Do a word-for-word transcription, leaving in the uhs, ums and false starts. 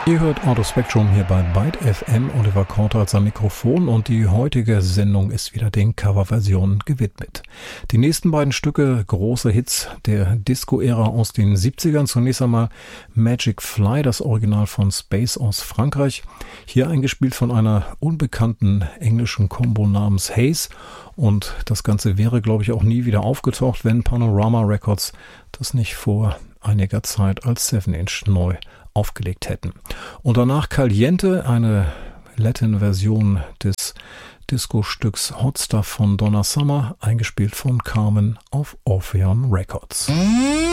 Ihr hört Auto Spectrum hier bei Byte F M, Oliver Kortals am Mikrofon, und die heutige Sendung ist wieder den Coverversionen gewidmet. Die nächsten beiden Stücke, große Hits der Disco-Ära aus den siebzigern. Zunächst einmal Magic Fly, das Original von Space aus Frankreich. Hier eingespielt von einer unbekannten englischen Combo namens Haze. Und das Ganze wäre, glaube ich, auch nie wieder aufgetaucht, wenn Panorama Records das nicht vor einiger Zeit als seven inch neu aufgelegt hätten. Und danach Caliente, eine Latin-Version des Disco-Stücks Hot Stuff von Donna Summer, eingespielt von Carmen auf Orpheon Records.